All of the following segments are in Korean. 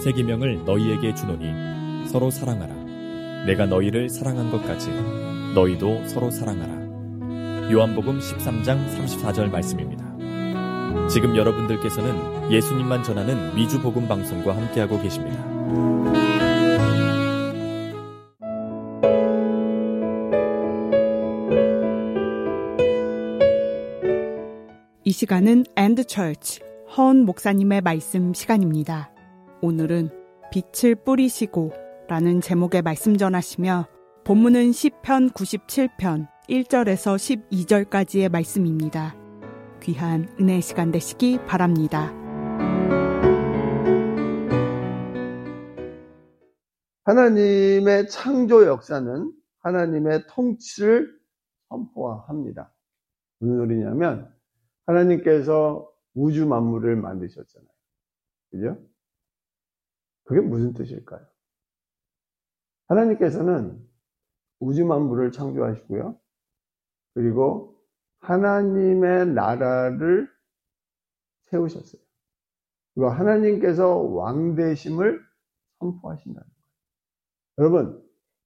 새 계명을 너희에게 주노니 서로 사랑하라. 내가 너희를 사랑한 것 같이 너희도 서로 사랑하라. 요한복음 13장 34절 말씀입니다. 지금 여러분들께서는 예수님만 전하는 미주 복음 방송과 함께하고 계십니다. 이 시간은 And Church 허은 목사님의 말씀 시간입니다. 오늘은 빛을 뿌리시고 라는 제목의 말씀 전하시며 본문은 시편 97편 1절에서 12절까지의 말씀입니다. 귀한 은혜 시간 되시기 바랍니다. 하나님의 창조 역사는 하나님의 통치를 선포합니다. 무슨 소리냐면 하나님께서 우주 만물을 만드셨잖아요. 그죠? 그게 무슨 뜻일까요? 하나님께서는 우주 만물을 창조하시고요. 그리고 하나님의 나라를 세우셨어요. 그리고 하나님께서 왕되심을 선포하신다는 거예요. 여러분,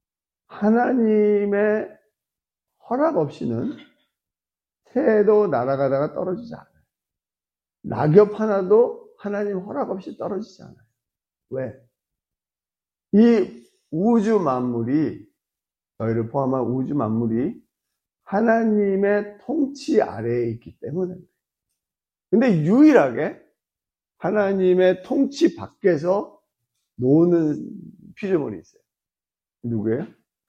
하나님의 허락 없이는 새도 날아가다가 떨어지지 않아요. 낙엽 하나도 하나님 허락 없이 떨어지지 않아요. 왜? 이 우주 만물이, 저희를 포함한 우주 만물이 하나님의 통치 아래에 있기 때문에. 근데 유일하게 하나님의 통치 밖에서 노는 피조물이 있어요. 누구예요?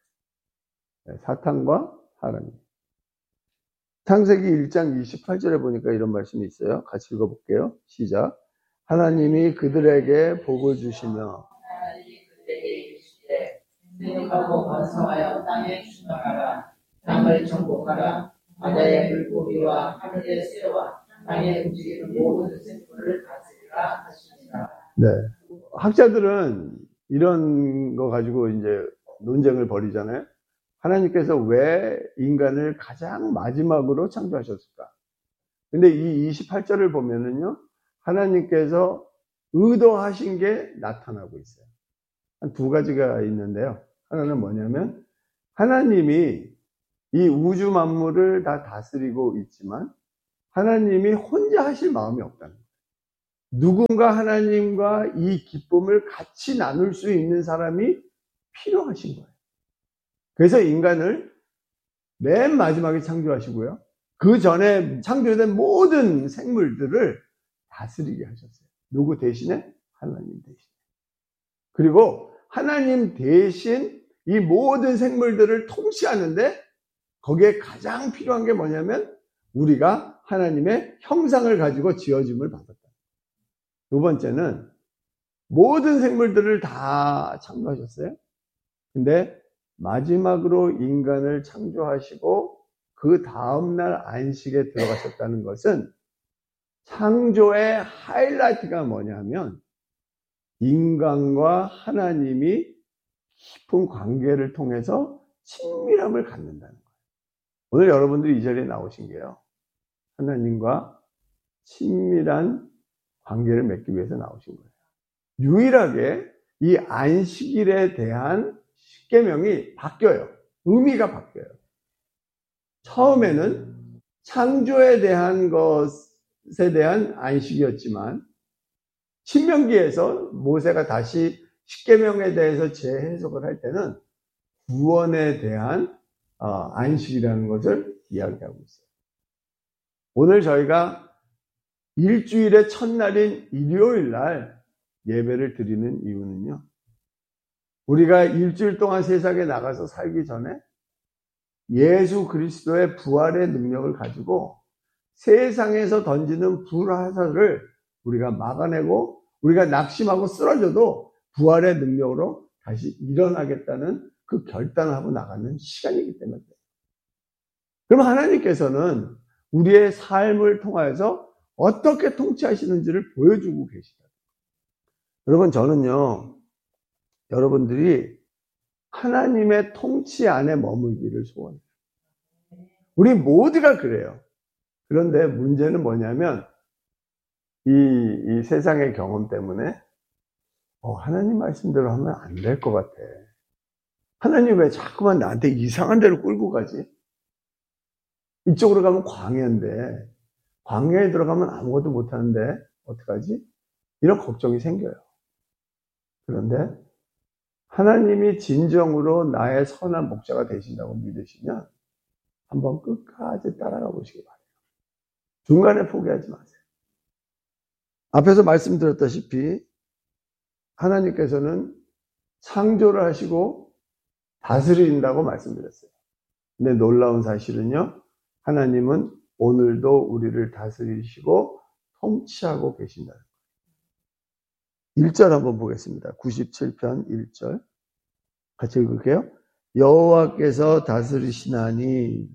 사탄과 사람이에요. 창세기 1장 28절에 보니까 이런 말씀이 있어요. 같이 읽어볼게요. 시작. 하나님이 그들에게 복을 주시며 생육하고 번성하여 땅에 충만하라. 땅을 정복하라. 바다의 물고기와 하늘의 새와 땅에 움직이는 모든 생물을 다스리라 하시니라. 네, 학자들은 이런 거 가지고 이제 논쟁을 벌이잖아요. 하나님께서 왜 인간을 가장 마지막으로 창조하셨을까? 근데 이 28절을 보면은요, 하나님께서 의도하신 게 나타나고 있어요. 한 두 가지가 있는데요. 하나는 뭐냐면, 하나님이 이 우주 만물을 다 다스리고 있지만, 하나님이 혼자 하실 마음이 없다는 거예요. 누군가 하나님과 이 기쁨을 같이 나눌 수 있는 사람이 필요하신 거예요. 그래서 인간을 맨 마지막에 창조하시고요. 그 전에 창조된 모든 생물들을 다스리게 하셨어요. 누구 대신에? 하나님 대신에. 그리고 하나님 대신 이 모든 생물들을 통치하는데 거기에 가장 필요한 게 뭐냐면 우리가 하나님의 형상을 가지고 지어짐을 받았다. 두 번째는 모든 생물들을 다 창조하셨어요. 근데 마지막으로 인간을 창조하시고 그 다음날 안식에 들어가셨다는 것은 창조의 하이라이트가 뭐냐면 인간과 하나님이 깊은 관계를 통해서 친밀함을 갖는다는 거예요. 오늘 여러분들이 이 자리에 나오신 게요. 하나님과 친밀한 관계를 맺기 위해서 나오신 거예요. 유일하게 이 안식일에 대한 십계명이 바뀌어요. 의미가 바뀌어요. 처음에는 창조에 대한 것에 대한 안식이었지만 신명기에서 모세가 다시 십계명에 대해서 재해석을 할 때는 구원에 대한 안식이라는 것을 이야기하고 있어요. 오늘 저희가 일주일의 첫날인 일요일 날 예배를 드리는 이유는요. 우리가 일주일 동안 세상에 나가서 살기 전에 예수 그리스도의 부활의 능력을 가지고 세상에서 던지는 불화살을 우리가 막아내고 우리가 낙심하고 쓰러져도 부활의 능력으로 다시 일어나겠다는 그 결단을 하고 나가는 시간이기 때문에. 그럼 하나님께서는 우리의 삶을 통하여서 어떻게 통치하시는지를 보여주고 계시다. 여러분, 저는요, 여러분들이 하나님의 통치 안에 머물기를 소원해요. 우리 모두가 그래요. 그런데 문제는 뭐냐면 이 세상의 경험 때문에 하나님 말씀대로 하면 안 될 것 같아. 하나님 왜 자꾸만 나한테 이상한 데로 끌고 가지? 이쪽으로 가면 광야인데, 광야에 들어가면 아무것도 못하는데 어떡하지? 이런 걱정이 생겨요. 그런데 하나님이 진정으로 나의 선한 목자가 되신다고 믿으시면 한번 끝까지 따라가 보시기 바래요. 중간에 포기하지 마세요. 앞에서 말씀드렸다시피 하나님께서는 창조를 하시고 다스린다고 말씀드렸어요. 근데 놀라운 사실은요, 하나님은 오늘도 우리를 다스리시고 통치하고 계신다는 거예요. 1절 한번 보겠습니다. 97편 1절 같이 읽을게요. 여호와께서 다스리시나니.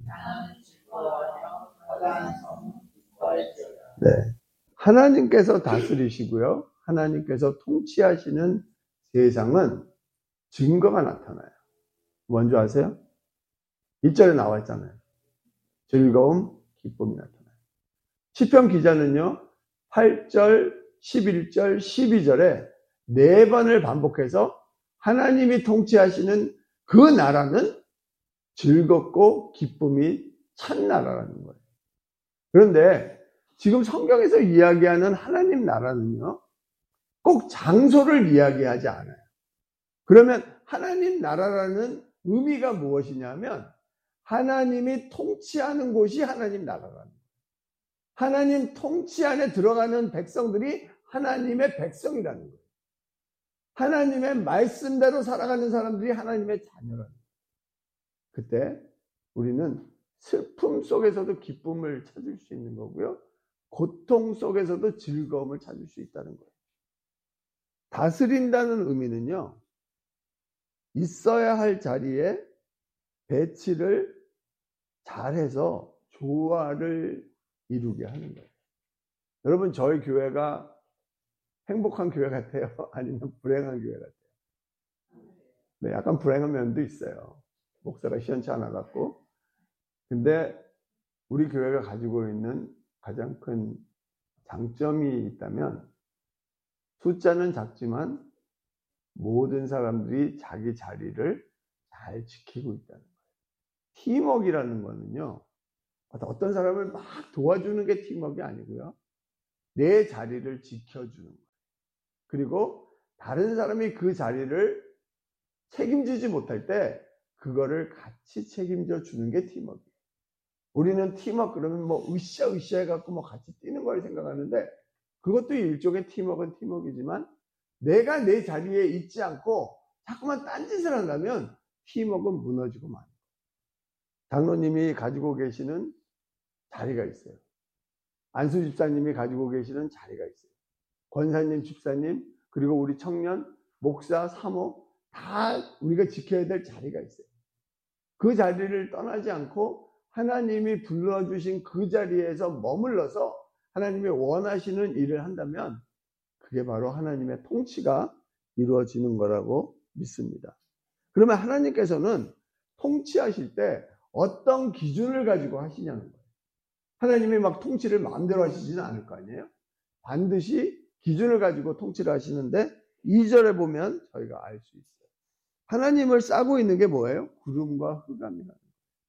네, 하나님께서 다스리시고요, 하나님께서 통치하시는 세상은 증거가 나타나요. 뭔지 아세요? 1절에 나와 있잖아요. 즐거움, 기쁨이 나타나요. 시편 기자는요, 8절, 11절, 12절에 4번을 반복해서 하나님이 통치하시는 그 나라는 즐겁고 기쁨이 찬 나라라는 거예요. 그런데 지금 성경에서 이야기하는 하나님 나라는요, 꼭 장소를 이야기하지 않아요. 그러면 하나님 나라라는 의미가 무엇이냐면 하나님이 통치하는 곳이 하나님 나라라는 거예요. 하나님 통치 안에 들어가는 백성들이 하나님의 백성이라는 거예요. 하나님의 말씀대로 살아가는 사람들이 하나님의 자녀라는 거예요. 그때 우리는 슬픔 속에서도 기쁨을 찾을 수 있는 거고요, 고통 속에서도 즐거움을 찾을 수 있다는 거예요. 다스린다는 의미는요, 있어야 할 자리에 배치를 잘해서 조화를 이루게 하는 거예요. 여러분, 저희 교회가 행복한 교회 같아요? 아니면 불행한 교회 같아요? 네, 약간 불행한 면도 있어요. 목사가 시원치 않아 갖고. 근데 우리 교회가 가지고 있는 가장 큰 장점이 있다면, 숫자는 작지만 모든 사람들이 자기 자리를 잘 지키고 있다는 거예요. 팀워크라는 거는요, 어떤 사람을 막 도와주는 게 팀워크가 아니고요, 내 자리를 지켜주는 거예요. 그리고 다른 사람이 그 자리를 책임지지 못할 때 그거를 같이 책임져 주는 게 팀워크예요. 우리는 팀워크 그러면 뭐 으쌰으쌰 해갖고 뭐 같이 뛰는 걸 생각하는데, 그것도 일종의 팀워크는 팀워크이지만 내가 내 자리에 있지 않고 자꾸만 딴짓을 한다면 팀워크는 무너지고 만. 장로님이 가지고 계시는 자리가 있어요. 안수 집사님이 가지고 계시는 자리가 있어요. 권사님, 집사님, 그리고 우리 청년, 목사, 사모 다 우리가 지켜야 될 자리가 있어요. 그 자리를 떠나지 않고 하나님이 불러주신 그 자리에서 머물러서 하나님이 원하시는 일을 한다면 그게 바로 하나님의 통치가 이루어지는 거라고 믿습니다. 그러면 하나님께서는 통치하실 때 어떤 기준을 가지고 하시냐는 거예요. 하나님이 막 통치를 마음대로 하시지는 않을 거 아니에요? 반드시 기준을 가지고 통치를 하시는데 2절에 보면 저희가 알 수 있어요. 하나님을 싸고 있는 게 뭐예요? 구름과 흑암이라는 거예요.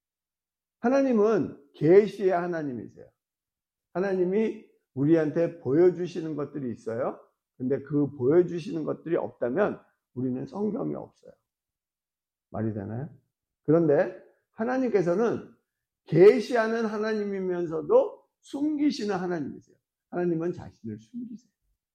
하나님은 계시의 하나님이세요. 하나님이 우리한테 보여주시는 것들이 있어요. 근데 그 보여주시는 것들이 없다면 우리는 성경이 없어요. 말이 되나요? 그런데 하나님께서는 계시하는 하나님이면서도 숨기시는 하나님이세요. 하나님은 자신을 숨기세요.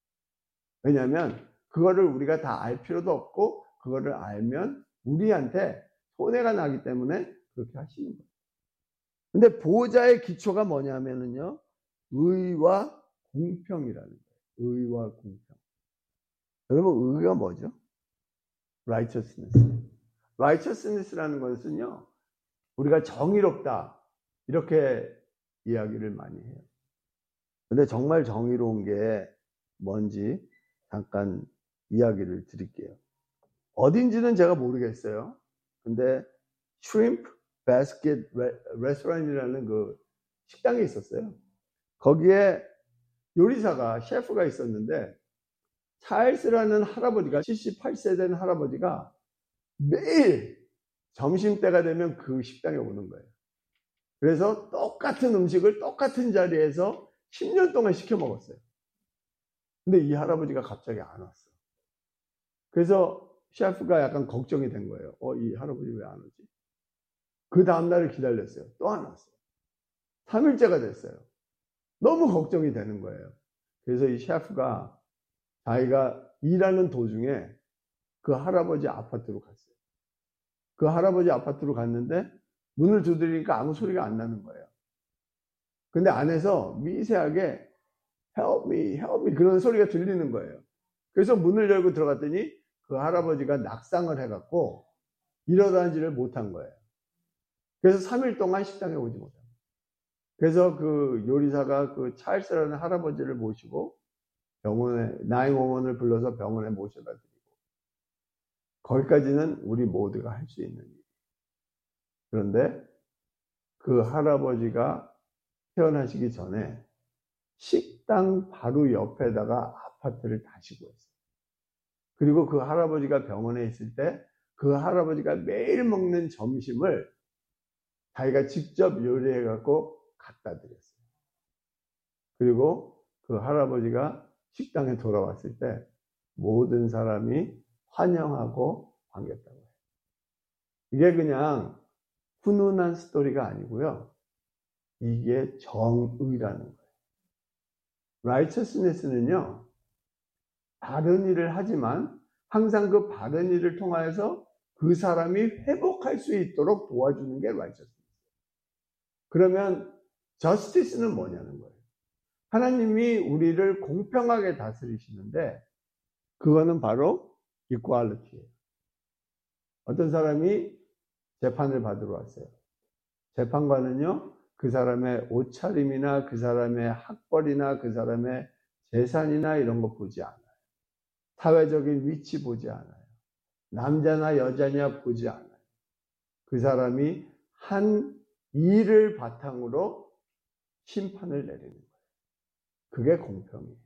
왜냐하면 그거를 우리가 다 알 필요도 없고 그거를 알면 우리한테 손해가 나기 때문에 그렇게 하시는 거예요. 근데 보호자의 기초가 뭐냐면요, 의와 공평이라는 거예요. 의와 공평. 여러분, 의가 뭐죠? righteousness. righteousness라는 것은요, 우리가 정의롭다 이렇게 이야기를 많이 해요. 근데 정말 정의로운 게 뭔지 잠깐 이야기를 드릴게요. 어딘지는 제가 모르겠어요. 근데 Shrimp Basket Restaurant이라는 그 식당이 있었어요. 거기에 요리사가, 셰프가 있었는데 찰스라는 할아버지가 78세 된 할아버지가 매일 점심때가 되면 그 식당에 오는 거예요. 그래서 똑같은 음식을 똑같은 자리에서 10년 동안 시켜 먹었어요. 근데 이 할아버지가 갑자기 안 왔어. 그래서 셰프가 약간 걱정이 된 거예요. 이 할아버지 왜 안 오지? 그 다음날을 기다렸어요. 또 안 왔어요. 3일째가 됐어요. 너무 걱정이 되는 거예요. 그래서 이 셰프가 자기가 일하는 도중에 그 할아버지 아파트로 갔어요. 그 할아버지 아파트로 갔는데 문을 두드리니까 아무 소리가 안 나는 거예요. 근데 안에서 미세하게 help me, help me 그런 소리가 들리는 거예요. 그래서 문을 열고 들어갔더니 그 할아버지가 낙상을 해갖고 일어나지를 못한 거예요. 그래서 3일 동안 식당에 오지 못한 거예요. 그래서 그 요리사가 그 찰스라는 할아버지를 모시고 병원에 911을 불러서 병원에 모셔다 드리고, 거기까지는 우리 모두가 할 수 있는 일. 그런데 그 할아버지가 태어나시기 전에 식당 바로 옆에다가 아파트를 다시 구했어요. 그리고 그 할아버지가 병원에 있을 때 그 할아버지가 매일 먹는 점심을 자기가 직접 요리해 갖고 갖다 드렸어요. 그리고 그 할아버지가 식당에 돌아왔을 때 모든 사람이 환영하고 반겼다고 해요. 이게 그냥 훈훈한 스토리가 아니고요. 이게 정의라는 거예요. righteousness는요, 바른 일을 하지만 항상 그 바른 일을 통하여서 그 사람이 회복할 수 있도록 도와주는 게 righteousness. 그러면 justice는 뭐냐는 거예요. 하나님이 우리를 공평하게 다스리시는데 그거는 바로 equality예요. 어떤 사람이 재판을 받으러 왔어요. 재판관은요, 그 사람의 옷차림이나 그 사람의 학벌이나 그 사람의 재산이나 이런 거 보지 않아요. 사회적인 위치 보지 않아요. 남자나 여자냐 보지 않아요. 그 사람이 한 일을 바탕으로 심판을 내리는 거예요. 그게 공평이에요.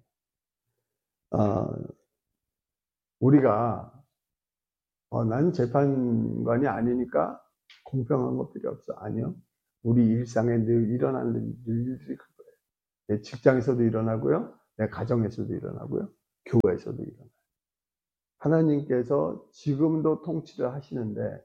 우리가 난 재판관이 아니니까 공평한 거 필요 없어. 아니요. 우리 일상에 늘 일어나는 일들이 그거예요. 내 직장에서도 일어나고요. 내 가정에서도 일어나고요. 교회에서도 일어나요. 하나님께서 지금도 통치를 하시는데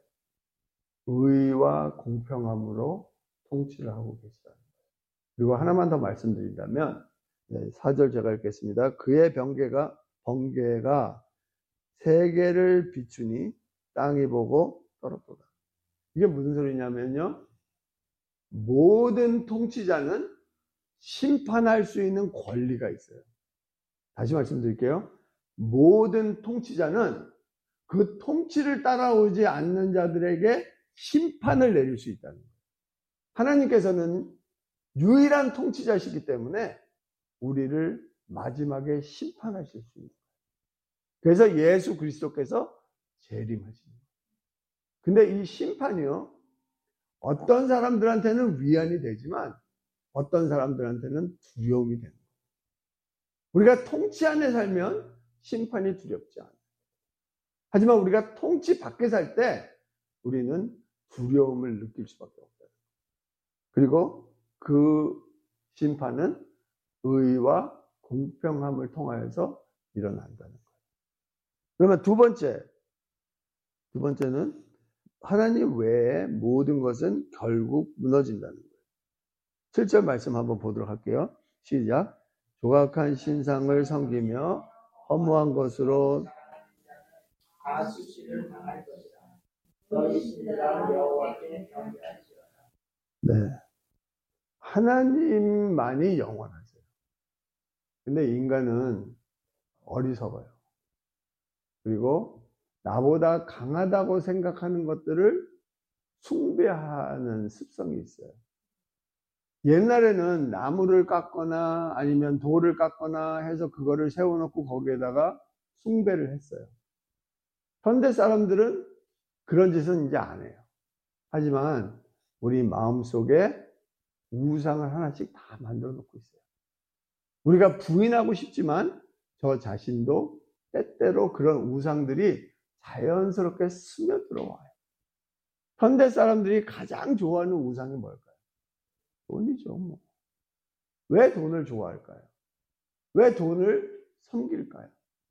의와 공평함으로 통치를 하고 계시다는 거예요. 그리고 하나만 더 말씀드린다면 4절 제가 읽겠습니다. 그의 번개가 세계를 비추니 땅이 보고 떨었도다. 이게 무슨 소리냐면요, 모든 통치자는 심판할 수 있는 권리가 있어요. 다시 말씀드릴게요. 모든 통치자는 그 통치를 따라오지 않는 자들에게 심판을 내릴 수 있다는 거예요. 하나님께서는 유일한 통치자시기 때문에 우리를 마지막에 심판하실 수 있는 거예요. 그래서 예수 그리스도께서 재림하시는 거예요. 근데 이 심판이요, 어떤 사람들한테는 위안이 되지만 어떤 사람들한테는 두려움이 되는 거예요. 우리가 통치 안에 살면 심판이 두렵지 않아요. 하지만 우리가 통치 밖에 살 때 우리는 두려움을 느낄 수밖에 없어요. 그리고 그 심판은 의와 공평함을 통하여서 일어난다는 거예요. 그러면 두 번째는 하나님 외에 모든 것은 결국 무너진다는 거예요. 7절 말씀 한번 보도록 할게요. 시작. 조각한 신상을 섬기며 허무한 것으로 가수치를 당할 것이다. 너희 신들아 여호와께 경배할지어다. 네, 하나님만이 영원하세요. 근데 인간은 어리석어요. 그리고 나보다 강하다고 생각하는 것들을 숭배하는 습성이 있어요. 옛날에는 나무를 깎거나 아니면 돌을 깎거나 해서 그거를 세워놓고 거기에다가 숭배를 했어요. 현대 사람들은 그런 짓은 이제 안 해요. 하지만 우리 마음속에 우상을 하나씩 다 만들어 놓고 있어요. 우리가 부인하고 싶지만 저 자신도 때때로 그런 우상들이 자연스럽게 스며들어와요. 현대 사람들이 가장 좋아하는 우상이 뭘까요? 돈이죠. 뭐. 왜 돈을 좋아할까요? 왜 돈을 섬길까요?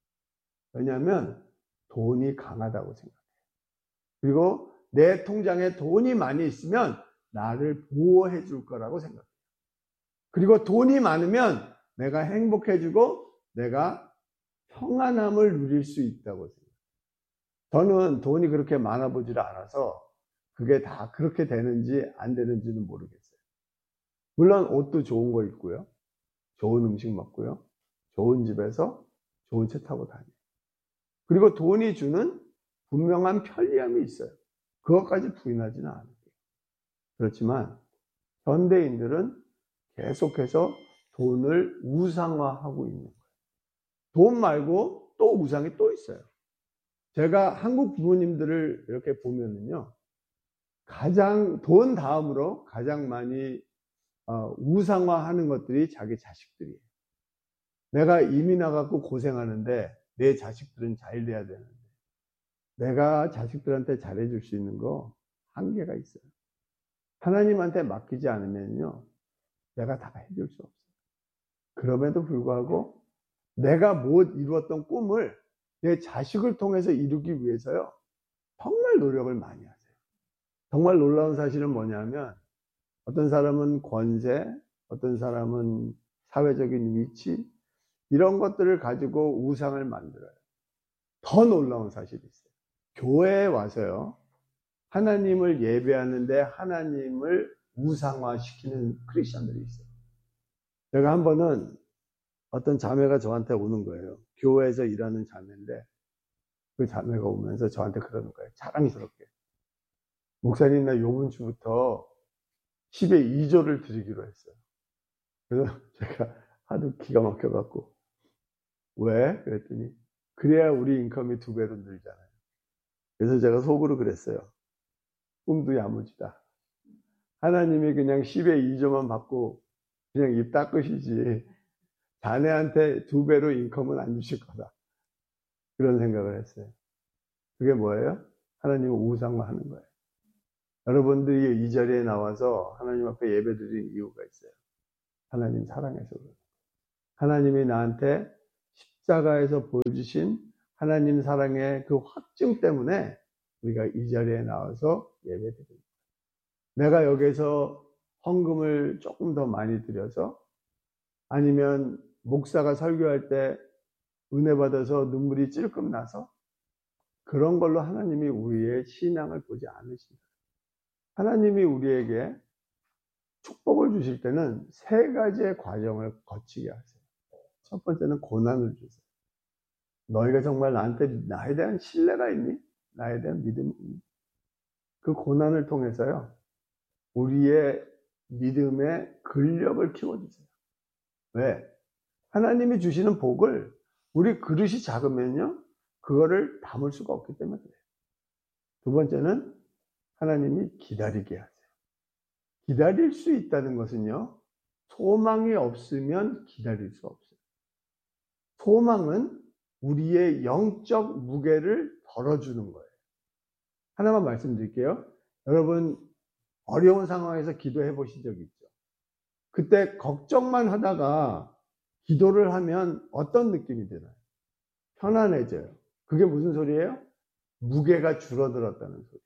왜냐하면 돈이 강하다고 생각해요. 그리고 내 통장에 돈이 많이 있으면 나를 보호해 줄 거라고 생각해요. 그리고 돈이 많으면 내가 행복해지고 내가 평안함을 누릴 수 있다고 생각해요. 저는 돈이 그렇게 많아 보지를 않아서 그게 다 그렇게 되는지 안 되는지는 모르겠어요. 물론 옷도 좋은 거 입고요. 좋은 음식 먹고요. 좋은 집에서 좋은 차 타고 다녀요. 그리고 돈이 주는 분명한 편리함이 있어요. 그것까지 부인하지는 않아요. 그렇지만 현대인들은 계속해서 돈을 우상화하고 있는 거예요. 돈 말고 또 우상이 또 있어요. 제가 한국 부모님들을 이렇게 보면은요, 가장 돈 다음으로 가장 많이 우상화하는 것들이 자기 자식들이에요. 내가 이민 와갖고 고생하는데 내 자식들은 잘 돼야 되는데 내가 자식들한테 잘해줄 수 있는 거 한계가 있어요. 하나님한테 맡기지 않으면요, 내가 다 해줄 수 없어요. 그럼에도 불구하고 내가 못 이루었던 꿈을 내 자식을 통해서 이루기 위해서요, 정말 노력을 많이 하세요. 정말 놀라운 사실은 뭐냐면, 어떤 사람은 권세, 어떤 사람은 사회적인 위치, 이런 것들을 가지고 우상을 만들어요. 더 놀라운 사실이 있어요. 교회에 와서요, 하나님을 예배하는데 하나님을 우상화시키는 크리스천들이 있어요. 제가 한 번은 어떤 자매가 저한테 오는 거예요. 교회에서 일하는 자매인데 그 자매가 오면서 저한테 그러는 거예요. 자랑스럽게. 목사님, 나 이번 주부터 10의 2조를 드리기로 했어요. 그래서 제가 하도 기가 막혀갖고, 왜? 그랬더니 그래야 우리 인컴이 2배로 늘잖아요. 그래서 제가 속으로 그랬어요. 꿈도 야무지다. 하나님이 그냥 10의 2조만 받고 그냥 입 닦으시지 자네한테 2배로 인컴은 안 주실 거다. 그런 생각을 했어요. 그게 뭐예요? 하나님을 우상화하는 거예요. 여러분들이 이 자리에 나와서 하나님 앞에 예배드리는 이유가 있어요. 하나님 사랑해서 그래요. 하나님이 나한테 십자가에서 보여주신 하나님 사랑의 그 확증 때문에 우리가 이 자리에 나와서 예배드립니다. 내가 여기서 헌금을 조금 더 많이 드려서, 아니면 목사가 설교할 때 은혜 받아서 눈물이 찔끔 나서, 그런 걸로 하나님이 우리의 신앙을 보지 않으신다. 하나님이 우리에게 축복을 주실 때는 3가지의 과정을 거치게 하세요. 첫 번째는 고난을 주세요. 너희가 정말 나에 대한 신뢰가 있니? 나에 대한 믿음이 있니? 그 고난을 통해서요, 우리의 믿음의 근력을 키워주세요. 왜? 하나님이 주시는 복을 우리 그릇이 작으면요, 그거를 담을 수가 없기 때문에 그래요. 두 번째는 하나님이 기다리게 하세요. 기다릴 수 있다는 것은요, 소망이 없으면 기다릴 수 없어요. 소망은 우리의 영적 무게를 덜어주는 거예요. 하나만 말씀드릴게요. 여러분, 어려운 상황에서 기도해 보신 적이 있죠? 그때 걱정만 하다가 기도를 하면 어떤 느낌이 드나요? 편안해져요. 그게 무슨 소리예요? 무게가 줄어들었다는 소리예요.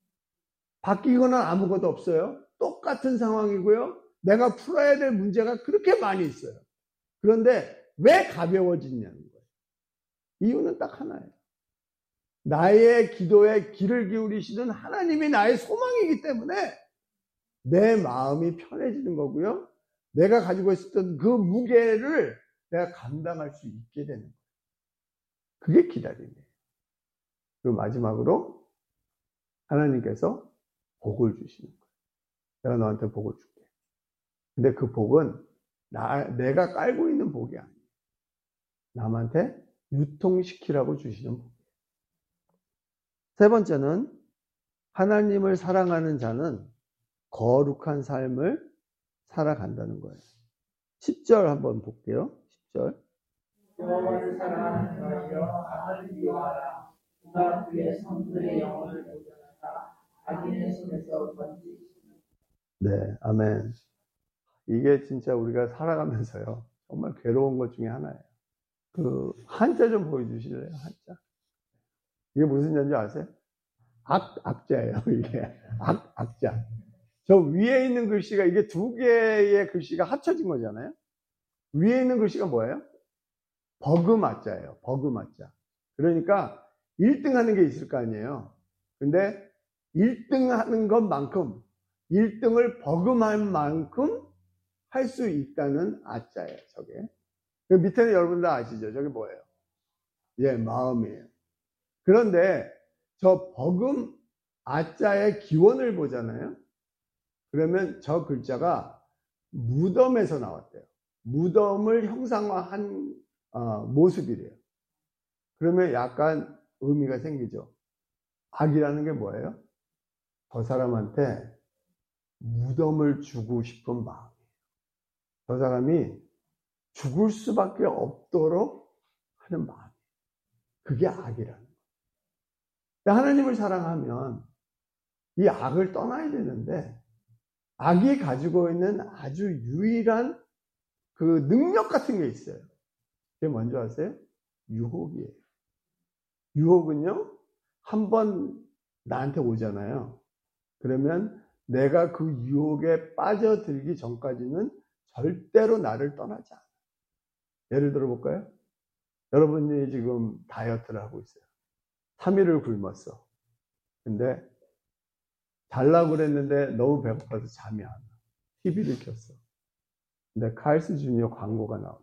바뀌거나 아무것도 없어요. 똑같은 상황이고요. 내가 풀어야 될 문제가 그렇게 많이 있어요. 그런데 왜 가벼워지냐는 거예요. 이유는 딱 하나예요. 나의 기도에 귀를 기울이시는 하나님이 나의 소망이기 때문에 내 마음이 편해지는 거고요. 내가 가지고 있었던 그 무게를 내가 감당할 수 있게 되는 거예요. 그게 기다림이에요. 그리고 마지막으로 하나님께서 복을 주시는 거예요. 내가 너한테 복을 줄게. 근데 그 복은 내가 깔고 있는 복이 아니에요. 남한테 유통시키라고 주시는 복이에요. 세 번째는 하나님을 사랑하는 자는 거룩한 삶을 살아간다는 거예요. 10절 한번 볼게요. 10절. 여호와를 사랑하는 너희여 악을 미워하라. 그가 그의 성들의 영혼을 보존하사 악인의 손에서 건지시니. 네, 아멘. 이게 진짜 우리가 살아가면서요, 정말 괴로운 것 중에 하나예요. 그 한자 좀 보여주실래요? 한자. 이게 무슨 자인지 아세요? 악자예요. 이게 악자. 저 위에 있는 글씨가, 이게 두 개의 글씨가 합쳐진 거잖아요. 위에 있는 글씨가 뭐예요? 버그마자예요. 버그마자. 그러니까 1등 하는 게 있을 거 아니에요. 근데 1등 하는 것만큼, 1등을 버금할 만큼 할 수 있다는 아자예요. 저게. 그 밑에는 여러분들 아시죠? 저게 뭐예요? 예, 마음이에요. 그런데 저 버금 아자의 기원을 보잖아요. 그러면 저 글자가 무덤에서 나왔대요. 무덤을 형상화한 모습이래요. 그러면 약간 의미가 생기죠. 악이라는 게 뭐예요? 저 사람한테 무덤을 주고 싶은 마음이에요. 저 사람이 죽을 수밖에 없도록 하는 마음. 그게 악이라는 거예요. 하나님을 사랑하면 이 악을 떠나야 되는데, 악이 가지고 있는 아주 유일한 그 능력 같은 게 있어요. 그게 뭔지 아세요? 유혹이에요. 유혹은요, 한번 나한테 오잖아요. 그러면 내가 그 유혹에 빠져들기 전까지는 절대로 나를 떠나지 않아요. 예를 들어 볼까요? 여러분이 지금 다이어트를 하고 있어요. 3일을 굶었어. 근데 자려고 그랬는데 너무 배고파서 잠이 안 와. TV를 켰어. 근데 칼스 주니어 광고가 나옵니다.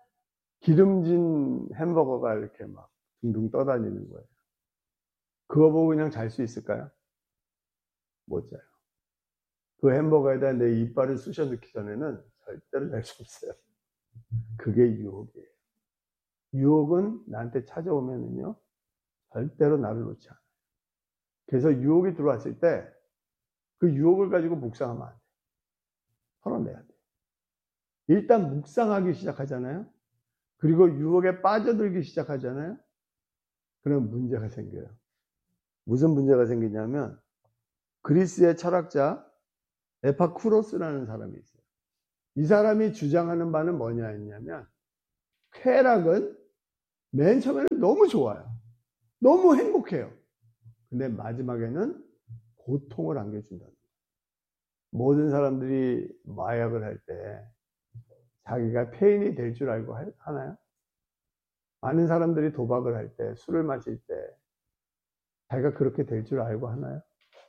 기름진 햄버거가 이렇게 막 둥둥 떠다니는 거예요. 그거 보고 그냥 잘 수 있을까요? 못 자요. 그 햄버거에다 내 이빨을 쑤셔 넣기 전에는 절대로 잘 수 없어요. 그게 유혹이에요. 유혹은 나한테 찾아오면은요, 절대로 나를 놓지 않아요. 그래서 유혹이 들어왔을 때 그 유혹을 가지고 묵상하면 안 돼요. 털어내야 돼요. 일단 묵상하기 시작하잖아요. 그리고 유혹에 빠져들기 시작하잖아요. 그럼 문제가 생겨요. 무슨 문제가 생기냐면, 그리스의 철학자 에파쿠로스라는 사람이 있어요. 이 사람이 주장하는 바는 뭐냐면, 쾌락은 맨 처음에는 너무 좋아요. 너무 행복해요. 근데 마지막에는 고통을 안겨준다는 거예요. 모든 사람들이 마약을 할 때 자기가 폐인이 될 줄 알고 하나요? 많은 사람들이 도박을 할 때, 술을 마실 때 자기가 그렇게 될 줄 알고 하나요?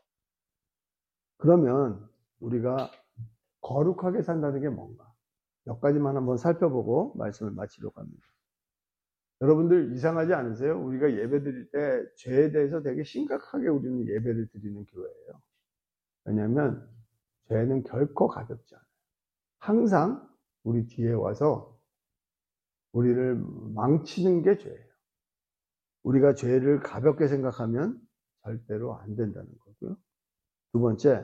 그러면 우리가 거룩하게 산다는 게 뭔가? 몇 가지만 한번 살펴보고 말씀을 마치려고 합니다. 여러분들 이상하지 않으세요? 우리가 예배 드릴 때 죄에 대해서 되게 심각하게 우리는 예배를 드리는 교회예요. 왜냐하면 죄는 결코 가볍지 않아요. 항상 우리 뒤에 와서 우리를 망치는 게 죄예요. 우리가 죄를 가볍게 생각하면 절대로 안 된다는 거고요. 두 번째,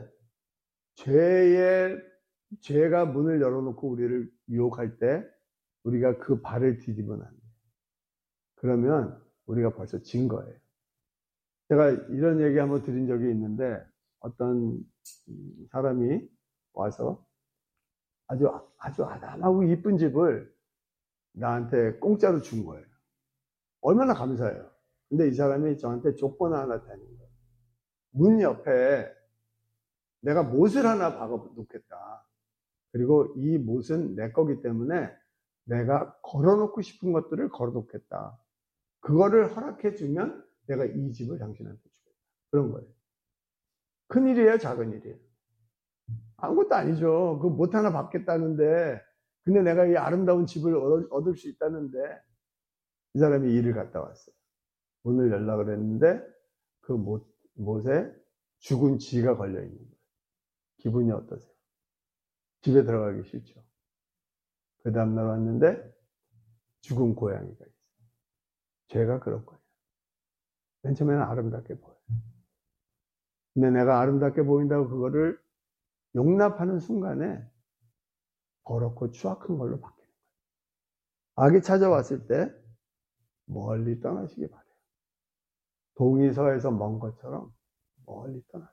죄가 문을 열어놓고 우리를 유혹할 때 우리가 그 발을 디디면 안 돼요. 그러면 우리가 벌써 진 거예요. 제가 이런 얘기 한번 드린 적이 있는데, 어떤 사람이 와서 아주 아담하고 이쁜 집을 나한테 공짜로 준 거예요. 얼마나 감사해요. 근데 이 사람이 저한테 조건 하나 대는 거예요. 문 옆에 내가 못을 하나 박아 놓겠다. 그리고 이 못은 내 거기 때문에 내가 걸어놓고 싶은 것들을 걸어 놓겠다. 그거를 허락해 주면 내가 이 집을 당신한테 주겠다. 그런 거예요. 큰 일이에요, 작은 일이에요? 아무것도 아니죠. 그 못 하나 받겠다는데, 근데 내가 이 아름다운 집을 얻을 수 있다는데, 이 사람이 일을 갔다 왔어요. 문을 열려고 그랬는데 그 못에 죽은 쥐가 걸려 있는 거예요. 기분이 어떠세요? 집에 들어가기 싫죠. 그 다음날 왔는데 죽은 고양이가 있어요. 죄가 그런 거예요. 맨 처음에는 아름답게 보여요. 근데 내가 아름답게 보인다고 그거를 용납하는 순간에 더럽고 추악한 걸로 바뀌는 거예요. 악이 찾아왔을 때 멀리 떠나시기 바래요. 동이 서에서 먼 것처럼 멀리 떠나세요.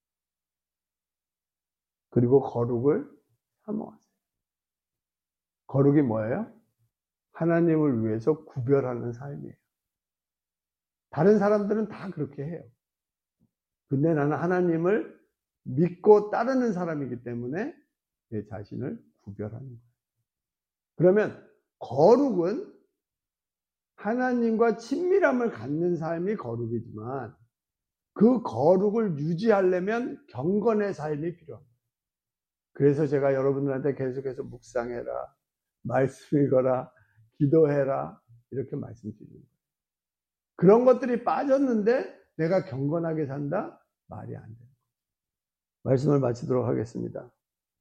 그리고 거룩을 사모하세요. 거룩이 뭐예요? 하나님을 위해서 구별하는 삶이에요. 다른 사람들은 다 그렇게 해요. 근데 나는 하나님을 믿고 따르는 사람이기 때문에 내 자신을 구별하는 거예요. 그러면 거룩은 하나님과 친밀함을 갖는 삶이 거룩이지만 그 거룩을 유지하려면 경건의 삶이 필요합니다. 그래서 제가 여러분들한테 계속해서 묵상해라, 말씀 읽어라, 기도해라 이렇게 말씀드리는 거예요. 그런 것들이 빠졌는데 내가 경건하게 산다? 말이 안 돼요. 말씀을 마치도록 하겠습니다.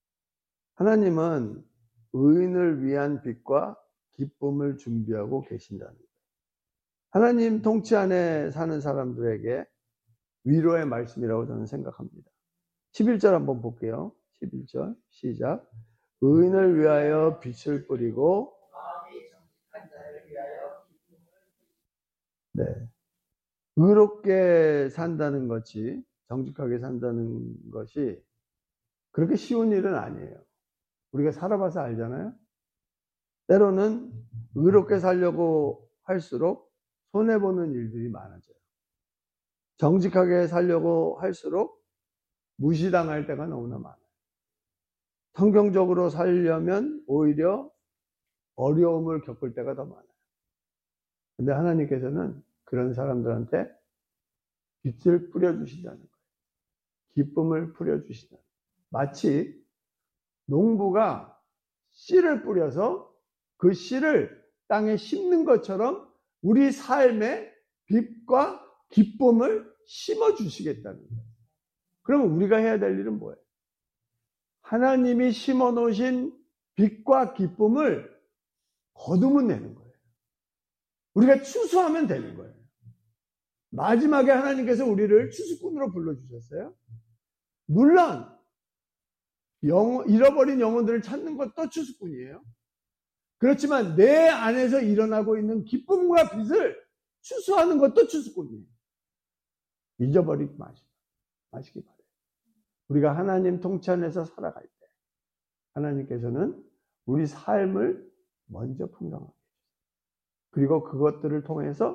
하나님은 의인을 위한 빛과 기쁨을 준비하고 계신다는 거예요. 하나님 통치 안에 사는 사람들에게 위로의 말씀이라고 저는 생각합니다. 11절 한번 볼게요. 11절 시작. 의인을 위하여 빛을 뿌리고 네, 의롭게 산다는 것이, 정직하게 산다는 것이 그렇게 쉬운 일은 아니에요. 우리가 살아봐서 알잖아요. 때로는 의롭게 살려고 할수록 손해보는 일들이 많아져요. 정직하게 살려고 할수록 무시당할 때가 너무나 많아요. 성경적으로 살려면 오히려 어려움을 겪을 때가 더 많아요. 근데 하나님께서는 그런 사람들한테 빛을 뿌려주신다는 거예요. 기쁨을 뿌려주신다는 거예요. 마치 농부가 씨를 뿌려서 그 씨를 땅에 심는 것처럼 우리 삶에 빛과 기쁨을 심어주시겠다는 거예요. 그러면 우리가 해야 될 일은 뭐예요? 하나님이 심어놓으신 빛과 기쁨을 거두면 되는 거예요. 우리가 추수하면 되는 거예요. 마지막에 하나님께서 우리를 추수꾼으로 불러주셨어요. 물론 잃어버린 영혼들을 찾는 것도 추수꾼이에요. 그렇지만 내 안에서 일어나고 있는 기쁨과 빛을 추수하는 것도 추수꾼이에요. 잊어버리지 마시기 바래요. 우리가 하나님 통치 안에서 살아갈 때 하나님께서는 우리 삶을 먼저 풍성하게 해주세요. 그리고 그것들을 통해서